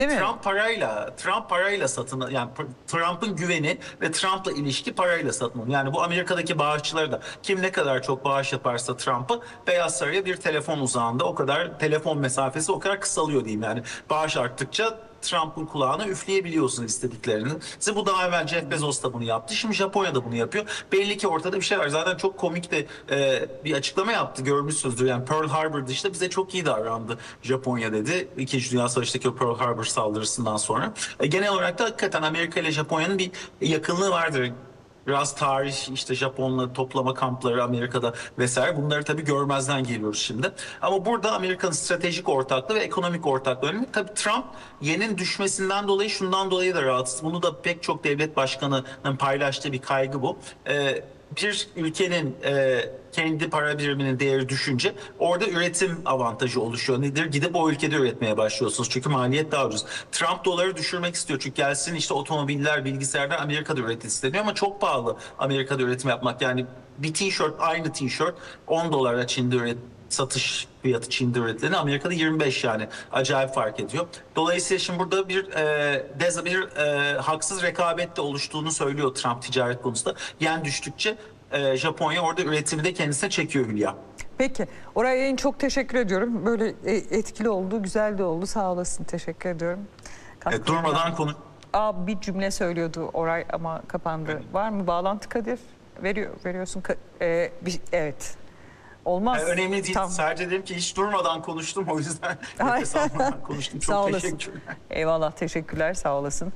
Değil mi? Trump parayla satın, yani Trump'ın güveni ve Trump'la ilişki parayla satın alınıyor. Yani bu Amerika'daki bağışçıları da, kim ne kadar çok bağış yaparsa Trump'ı, Beyaz Saray'a bir telefon uzağında, o kadar telefon mesafesi o kadar kısalıyor diyeyim yani. Bağış arttıkça Trump'ın kulağına üfleyebiliyorsun istediklerini. İşte bu daha evvel Jeff Bezos da bunu yaptı. Şimdi Japonya da bunu yapıyor. Belli ki ortada bir şey var. Zaten çok komik de bir açıklama yaptı, görmüşsünüzdür. Yani Pearl Harbor dışında bize çok iyi davrandı Japonya dedi. İkinci Dünya Savaşı'ndaki o Pearl Harbor saldırısından sonra. Genel olarak da hakikaten Amerika ile Japonya'nın bir yakınlığı vardır. Biraz tarih, işte Japonla toplama kampları Amerika'da vesaire, bunları tabii görmezden geliyoruz şimdi. Ama burada Amerika'nın stratejik ortaklığı ve ekonomik ortaklığı önemli. Tabii Trump yenin düşmesinden dolayı, şundan dolayı da rahatsız. Bunu da pek çok devlet başkanının paylaştığı bir kaygı bu. Bir ülkenin kendi para biriminin değeri düşünce orada üretim avantajı oluşuyor. Nedir? Gidip o ülkede üretmeye başlıyorsunuz. Çünkü maliyet daha ucuz. Trump doları düşürmek istiyor. Çünkü gelsin işte otomobiller, bilgisayarlar Amerika'da üretilsin deniyor ama çok pahalı Amerika'da üretim yapmak. Yani bir tişört, aynı tişört 10 dolara Çin'de satış fiyatı Çin'de üretilen, Amerika'da 25, yani acayip fark ediyor. Dolayısıyla şimdi burada bir haksız rekabet de oluştuğunu söylüyor Trump ticaret konusunda. Yen düştükçe Japonya orada üretimi de kendisine çekiyor Hülya. Peki. Oray Yayın, çok teşekkür ediyorum. Böyle etkili oldu, güzel de oldu. Sağ olasın. Teşekkür ediyorum. Durmadan konu. Bir cümle söylüyordu Oray ama kapandı. Evet. Var mı bağlantı Kadir? Veriyorsun. Evet. Olmaz. Önemli değil. Tam. Sadece dedim ki hiç durmadan konuştum, o yüzden nefes almadan konuştum. Çok teşekkürler. Eyvallah, teşekkürler, sağ olasın.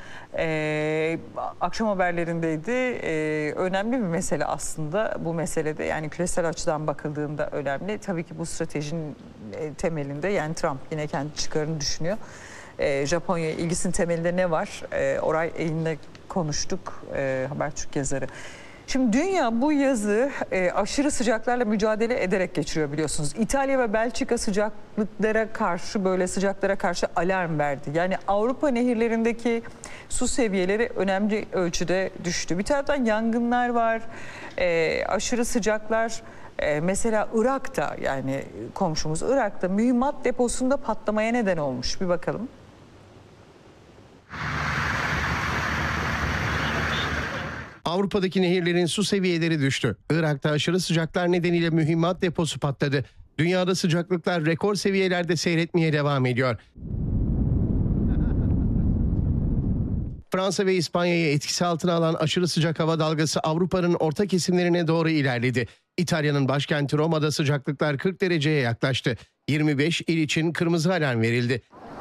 Akşam haberlerindeydi. Önemli bir mesele aslında bu meselede. Yani küresel açıdan bakıldığında önemli. Tabii ki bu stratejinin temelinde, yani Trump yine kendi çıkarını düşünüyor. Japonya ilgisinin temelinde ne var? Oray Eğin'le konuştuk, Habertürk yazarı. Şimdi dünya bu yazı aşırı sıcaklarla mücadele ederek geçiriyor, biliyorsunuz. İtalya ve Belçika sıcaklıklara karşı alarm verdi. Yani Avrupa nehirlerindeki su seviyeleri önemli ölçüde düştü. Bir taraftan yangınlar var, aşırı sıcaklar. Mesela Irak'ta, yani komşumuz Irak'ta mühimmat deposunda patlamaya neden olmuş. Bir bakalım. Avrupa'daki nehirlerin su seviyeleri düştü. Irak'ta aşırı sıcaklar nedeniyle mühimmat deposu patladı. Dünyada sıcaklıklar rekor seviyelerde seyretmeye devam ediyor. Fransa ve İspanya'yı etkisi altına alan aşırı sıcak hava dalgası Avrupa'nın orta kesimlerine doğru ilerledi. İtalya'nın başkenti Roma'da sıcaklıklar 40 dereceye yaklaştı. 25 il için kırmızı alarm verildi.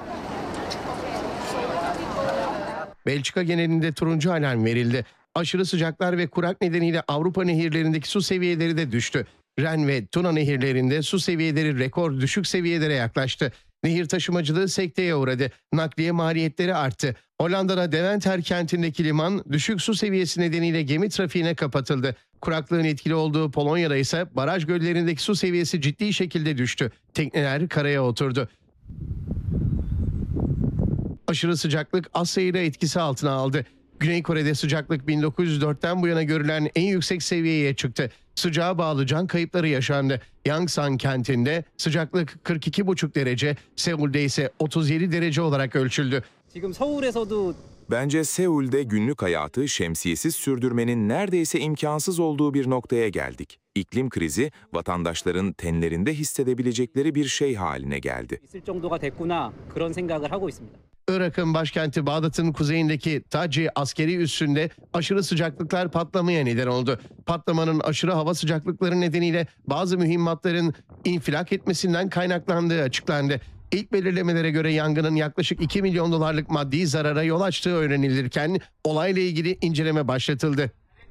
Belçika genelinde turuncu alarm verildi. Aşırı sıcaklar ve kurak nedeniyle Avrupa nehirlerindeki su seviyeleri de düştü. Ren ve Tuna nehirlerinde su seviyeleri rekor düşük seviyelere yaklaştı. Nehir taşımacılığı sekteye uğradı. Nakliye maliyetleri arttı. Hollanda'da Deventer kentindeki liman düşük su seviyesi nedeniyle gemi trafiğine kapatıldı. Kuraklığın etkili olduğu Polonya'da ise baraj göllerindeki su seviyesi ciddi şekilde düştü. Tekneler karaya oturdu. Aşırı sıcaklık Asya'yı da etkisi altına aldı. Güney Kore'de sıcaklık 1904'ten bu yana görülen en yüksek seviyeye çıktı. Sıcağa bağlı can kayıpları yaşandı. Yangsan kentinde sıcaklık 42,5 derece, Seul'de ise 37 derece olarak ölçüldü. Bence Seul'de günlük hayatı şemsiyesiz sürdürmenin neredeyse imkansız olduğu bir noktaya geldik. İklim krizi vatandaşların tenlerinde hissedebilecekleri bir şey haline geldi. Irak'ın başkenti Bağdat'ın kuzeyindeki Taci askeri üssünde aşırı sıcaklıklar patlamaya neden oldu. Patlamanın aşırı hava sıcaklıkları nedeniyle bazı mühimmatların infilak etmesinden kaynaklandığı açıklandı. İlk belirlemelere göre yangının yaklaşık 2 milyon dolarlık maddi zarara yol açtığı öğrenilirken olayla ilgili inceleme başlatıldı.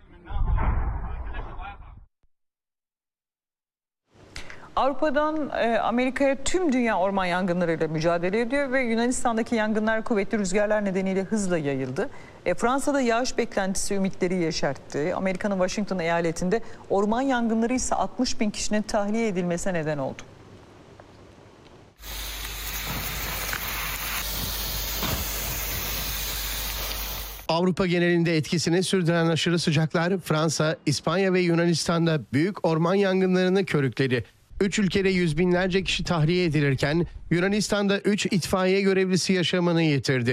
Avrupa'dan Amerika'ya tüm dünya orman yangınlarıyla mücadele ediyor ve Yunanistan'daki yangınlar kuvvetli rüzgarlar nedeniyle hızla yayıldı. Fransa'da yağış beklentisi ümitleri yeşertti. Amerika'nın Washington eyaletinde orman yangınları ise 60 bin kişinin tahliye edilmesine neden oldu. Avrupa genelinde etkisini sürdüren aşırı sıcaklar Fransa, İspanya ve Yunanistan'da büyük orman yangınlarını körükledi. 3 ülkede yüz binlerce kişi tahliye edilirken Yunanistan'da 3 itfaiye görevlisi yaşamını yitirdi.